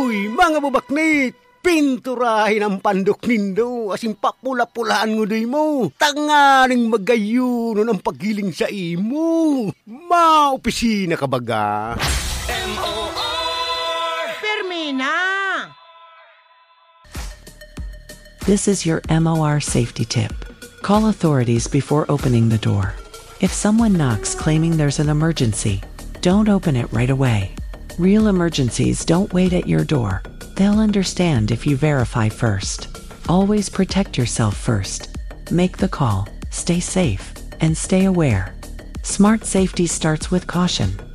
Uy, mga bubaknit! Pinturahin ang pandok nindo, asin papula-pulaan mo day mo. Tanganing magayuno ng pagiling sa imo. Maopisina ka baga. M.O.R. Fermina! This is your MOR safety tip. Call authorities before opening the door. If someone knocks claiming there's an emergency, don't open it right away. Real emergencies don't wait at your door. They'll understand if you verify first. Always protect yourself first. Make the call, stay safe, and stay aware. Smart safety starts with caution.